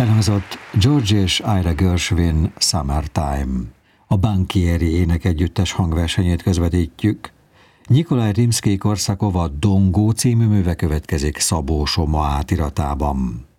Elhangzott George és Ira Gershwin Summertime. A Bankieri énekegyüttes hangversenyét közvetítjük. Nyikolaj Rimszkij-Korsakov a Dongó című műve következik Szabó Soma átiratában.